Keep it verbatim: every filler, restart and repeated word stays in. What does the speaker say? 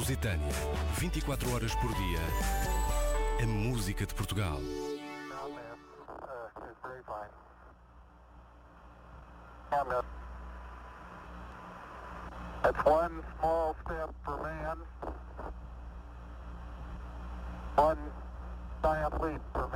Lusitânia, vinte e quatro horas por dia. A música de Portugal. That's one small step for man, one giant leap for